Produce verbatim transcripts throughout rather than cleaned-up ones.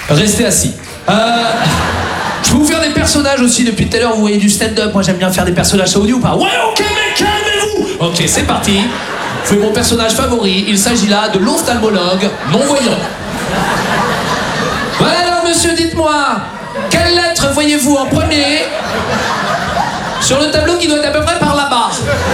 Restez assis. Euh, je peux vous faire des personnages aussi depuis tout à l'heure. Vous voyez du stand-up. Moi, j'aime bien faire des personnages audio ou pas. Ouais, ok, mais calmez-vous. Ok, c'est parti. Je fais mon personnage favori. Il s'agit là de l'ophtalmologue non-voyant. Voilà, alors, monsieur, dites-moi, quelle lettre voyez-vous en premier sur le tableau qui doit être à peu près par là-bas?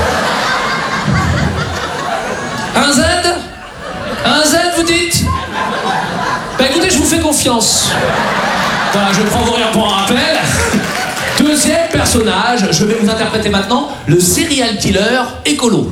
Un Z? Un Z, vous dites? Bah écoutez, je vous fais confiance. Voilà, je prends vos rires pour un rappel. Deuxième personnage, je vais vous interpréter maintenant le serial killer écolo.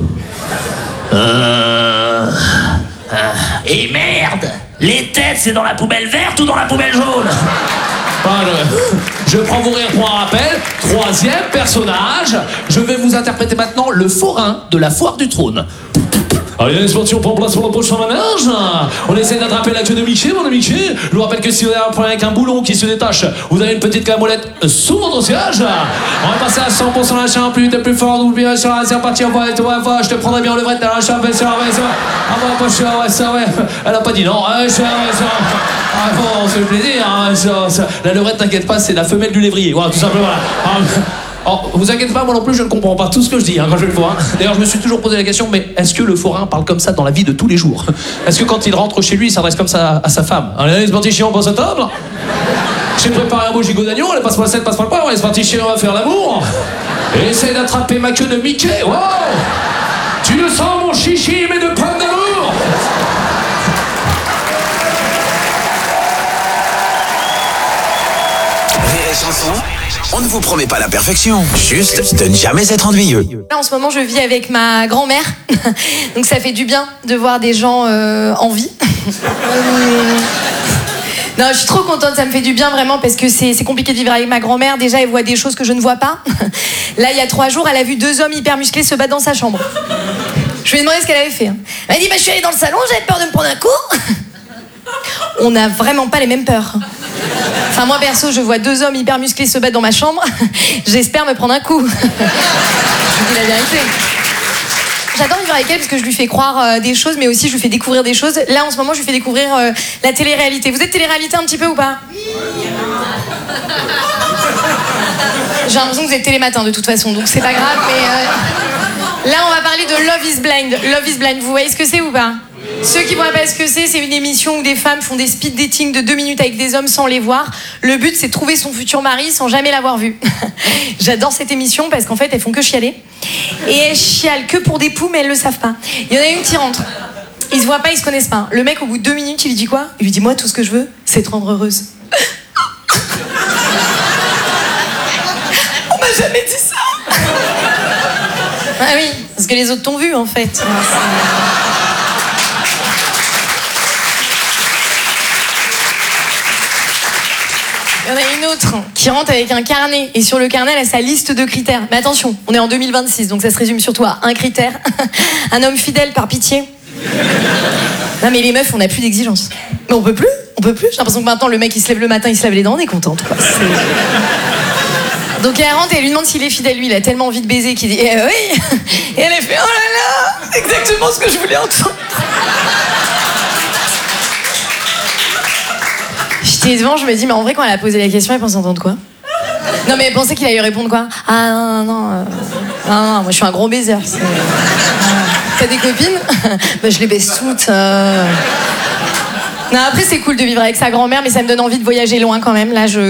Euh... euh et merde, les têtes, c'est dans la poubelle verte ou dans la poubelle jaune? Voilà, je prends vos rires pour un rappel. Troisième personnage, je vais vous interpréter maintenant le forain de la foire du trône. Allez, c'est parti, on prend place pour le prochain manège. On essaie d'attraper la queue de Mickey, mon ami Mickey. Je vous rappelle que si vous avez un problème avec un boulon qui se détache, vous avez une petite camolette sous votre siège. On va passer à cent pour cent l'achat, plus vite et plus fort. N'oubliez pas, c'est reparti, on va, on va, je te prendrai bien le vrai de la l'achat, mais ça va, ça va. Ah, bah, pas cher, ouais, ça, ouais. Elle a pas dit non, ouais, ça, ouais, ça. Ah, bon, c'est le plaisir, hein, ça, ça. La levrette, t'inquiète pas, c'est la femelle du lévrier. Voilà, tout simplement, voilà. Ah, oh, vous inquiétez pas, moi non plus, je ne comprends pas tout ce que je dis hein, quand je le vois. Hein. D'ailleurs, je me suis toujours posé la question, mais est-ce que le forain parle comme ça dans la vie de tous les jours? Est-ce que quand il rentre chez lui, il s'adresse comme ça à sa femme? Allez, c'est parti, chiant, on passe à table. J'ai préparé un beau gigot d'agneau, allez, passe pas le sept, passe pas le pain, allez, c'est parti, chiant, on va faire l'amour. Et essaye d'attraper ma queue de Mickey, wow. Tu le sens, mon chichi, mais de pommes d'amour. Rire et chanson, on ne vous promet pas la perfection, juste de ne jamais être ennuyeux. Là, en ce moment, je vis avec ma grand-mère, donc ça fait du bien de voir des gens euh, en vie. euh... Non, je suis trop contente, ça me fait du bien vraiment parce que c'est, c'est compliqué de vivre avec ma grand-mère. Déjà, elle voit des choses que je ne vois pas. Là, il y a trois jours, elle a vu deux hommes hyper musclés se battre dans sa chambre. Je lui ai demandé ce qu'elle avait fait. Elle m'a dit, bah, je suis allée dans le salon, j'avais peur de me prendre un coup. On n'a vraiment pas les mêmes peurs. Enfin, moi, perso, je vois deux hommes hyper musclés se battre dans ma chambre. J'espère me prendre un coup. Je vous dis la vérité. J'adore vivre avec elle parce que je lui fais croire euh, des choses, mais aussi je lui fais découvrir des choses. Là, en ce moment, je lui fais découvrir euh, la télé-réalité. Vous êtes télé-réalité un petit peu ou pas? J'ai l'impression que vous êtes télématin de toute façon, donc c'est pas grave, mais... Euh... Là, on va parler de Love is Blind. Love is Blind, vous voyez ce que c'est ou pas? Ceux qui ne voient pas ce que c'est, c'est une émission où des femmes font des speed dating de deux minutes avec des hommes sans les voir. Le but, c'est de trouver son futur mari sans jamais l'avoir vu. J'adore cette émission parce qu'en fait, elles font que chialer. Et elles chialent que pour des poux, mais elles le savent pas. Il y en a une qui rentre. Ils se voient pas, ils se connaissent pas. Le mec, au bout de deux minutes, il lui dit quoi? Il lui dit, moi, tout ce que je veux, c'est te rendre heureuse. On m'a jamais dit ça. Ah oui, parce que les autres t'ont vu, en fait. Il y en a une autre qui rentre avec un carnet et sur le carnet, elle a sa liste de critères. Mais attention, on est en deux mille vingt-six, donc ça se résume surtout à un critère. Un homme fidèle par pitié. Non mais les meufs, on n'a plus d'exigence. Mais on peut plus, on peut plus. J'ai l'impression que maintenant, le mec, il se lève le matin, il se lave les dents, on est contente, quoi. Donc elle rentre et elle lui demande s'il est fidèle. Lui, il a tellement envie de baiser qu'il dit eh, oui. Et elle a fait oh là là, c'est exactement ce que je voulais entendre. J'étais devant, je me dis mais en vrai quand elle a posé la question, elle pensait entendre quoi? Non mais elle pensait qu'il allait répondre quoi? Ah non non non, euh... non, non, moi je suis un gros baiser. C'est... T'as des copines? Bah je les baise toutes. Euh... Non après c'est cool de vivre avec sa grand-mère, mais ça me donne envie de voyager loin quand même. Là je